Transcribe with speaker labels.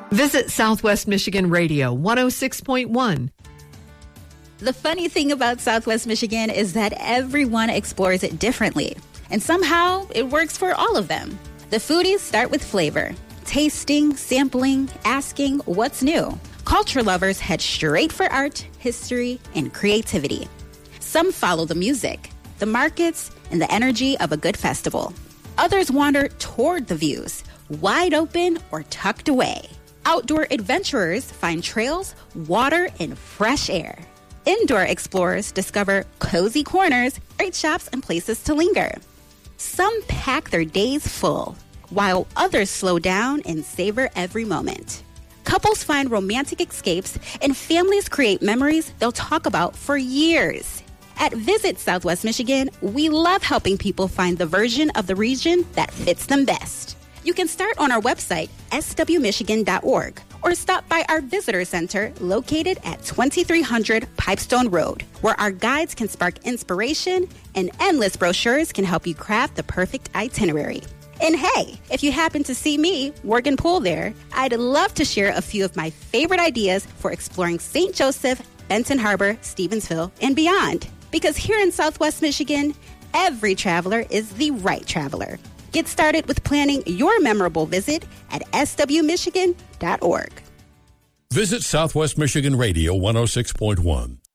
Speaker 1: Visit Southwest Michigan Radio 106.1.
Speaker 2: The funny thing about Southwest Michigan is that everyone explores it differently, and somehow it works for all of them. The foodies start with flavor, tasting, sampling, asking what's new. Culture lovers head straight for art, history, and creativity. Some follow the music, the markets, and the energy of a good festival. Others wander toward the views, wide open or tucked away. Outdoor adventurers find trails, water, and fresh air. Indoor explorers discover cozy corners, great shops, and places to linger. Some pack their days full, while others slow down and savor every moment. Couples find romantic escapes, and families create memories they'll talk about for years. At Visit Southwest Michigan, we love helping people find the version of the region that fits them best. You can start on our website, swmichigan.org, or stop by our visitor center located at 2300 Pipestone Road, where our guides can spark inspiration and endless brochures can help you craft the perfect itinerary. And hey, if you happen to see me work and pool there, I'd love to share a few of my favorite ideas for exploring St. Joseph, Benton Harbor, Stevensville, and beyond. Because here in Southwest Michigan, every traveler is the right traveler. Get started with planning your memorable visit at swmichigan.org.
Speaker 3: Visit Southwest Michigan Radio 106.1.